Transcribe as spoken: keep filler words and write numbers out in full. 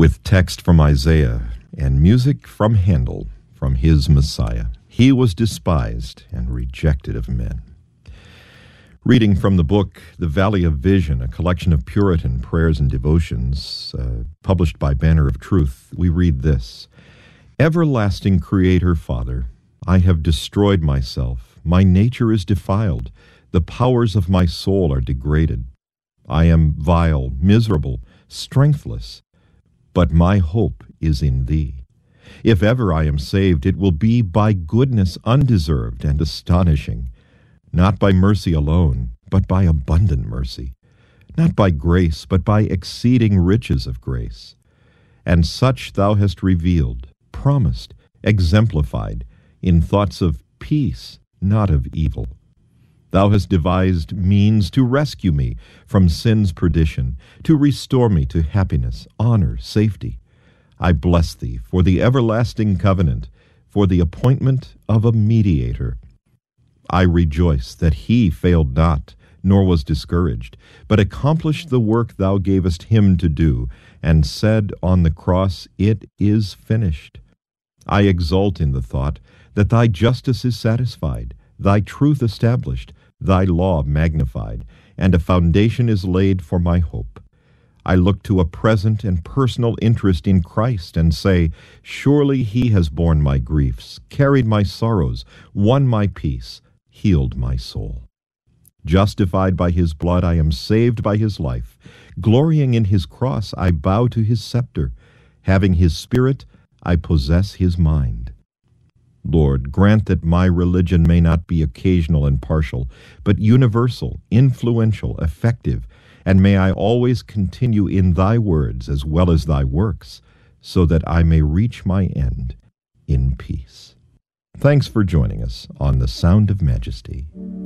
with text from Isaiah and music from Handel from his Messiah. He was despised and rejected of men. Reading from the book The Valley of Vision, a collection of Puritan prayers and devotions, uh, published by Banner of Truth, we read this: Everlasting Creator, Father, I have destroyed myself. My nature is defiled. The powers of my soul are degraded. I am vile, miserable, strengthless, but my hope is in Thee. If ever I am saved, it will be by goodness undeserved and astonishing, not by mercy alone, but by abundant mercy, not by grace, but by exceeding riches of grace. And such Thou hast revealed, promised, exemplified, in thoughts of peace, not of evil. Thou hast devised means to rescue me from sin's perdition, to restore me to happiness, honor, safety. I bless Thee for the everlasting covenant, for the appointment of a mediator. I rejoice that He failed not, nor was discouraged, but accomplished the work Thou gavest Him to do, and said on the cross, It is finished. I exult in the thought that Thy justice is satisfied, Thy truth established, Thy law magnified, and a foundation is laid for my hope. I look to a present and personal interest in Christ and say, Surely He has borne my griefs, carried my sorrows, won my peace, healed my soul. Justified by His blood, I am saved by His life. Glorying in His cross, I bow to His scepter. Having His Spirit, I possess His mind. Lord, grant that my religion may not be occasional and partial, but universal, influential, effective, and may I always continue in Thy words as well as Thy works, so that I may reach my end in peace. Thanks for joining us on The Sound of Majesty.